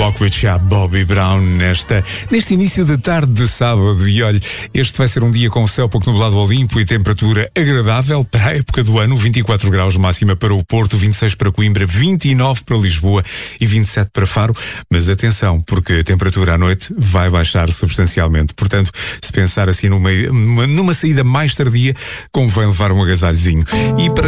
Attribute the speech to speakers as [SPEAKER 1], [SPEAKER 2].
[SPEAKER 1] Lockwood já Bobby Brown neste início de tarde de sábado. E olha, este vai ser um dia com céu pouco nublado ao limpo e temperatura agradável para a época do ano. 24 graus máxima para o Porto, 26 para Coimbra, 29 para Lisboa e 27 para Faro. Mas atenção, porque a temperatura à noite vai baixar substancialmente. Portanto, se pensar assim numa saída mais tardia, convém levar um agasalhozinho. E para